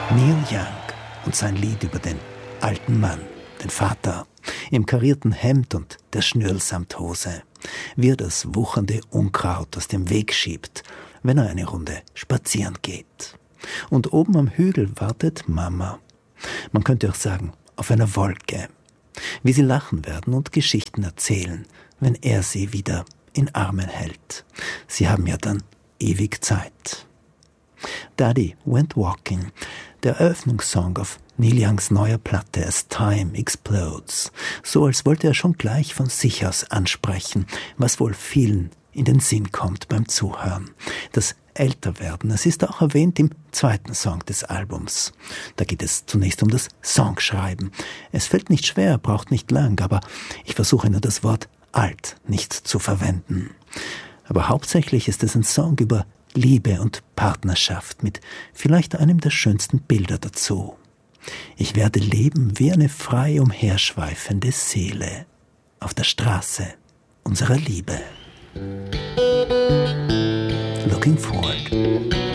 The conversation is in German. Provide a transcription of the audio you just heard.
Neil Young und sein Lied über den alten Mann, den Vater, im karierten Hemd und der Schnürlsamthose, wie er das wuchernde Unkraut aus dem Weg schiebt, wenn er eine Runde spazieren geht. Und oben am Hügel wartet Mama. Man könnte auch sagen, auf einer Wolke. Wie sie lachen werden und Geschichten erzählen, wenn er sie wieder in Armen hält. Sie haben ja dann ewig Zeit. Daddy Went Walking, der Eröffnungssong auf Neil Youngs neuer Platte As Time Explodes. So als wollte er schon gleich von sich aus ansprechen, was wohl vielen in den Sinn kommt beim Zuhören. Das Älterwerden, es ist auch erwähnt im zweiten Song des Albums. Da geht es zunächst um das Songschreiben. Es fällt nicht schwer, braucht nicht lang, aber ich versuche nur das Wort alt nicht zu verwenden. Aber hauptsächlich ist es ein Song über Liebe und Partnerschaft mit vielleicht einem der schönsten Bilder dazu. Ich werde leben wie eine frei umherschweifende Seele auf der Straße unserer Liebe. Looking forward.